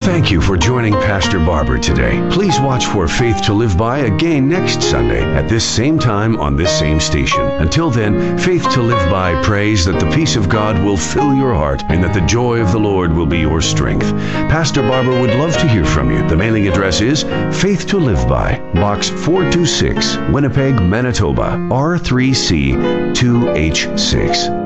Thank you for joining Pastor Barber today. Please watch for Faith to Live By again next Sunday at this same time on this same station. Until then, Faith to Live By prays that the peace of God will fill your heart and that the joy of the Lord will be your strength. Pastor Barber would love to hear from you. The mailing address is Faith to Live By, Box 426, Winnipeg, Manitoba, R3C 2H6.